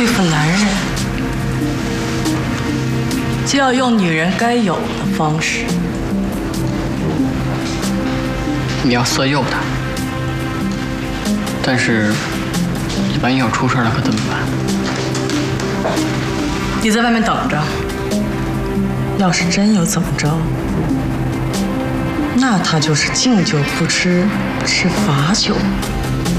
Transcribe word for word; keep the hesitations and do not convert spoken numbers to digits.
对付男人，就要用女人该有的方式。 你要色诱他，但是你万一要出事了，可怎么办？ 你在外面等着，要是真有怎么着，那他就是敬酒不吃吃罚酒。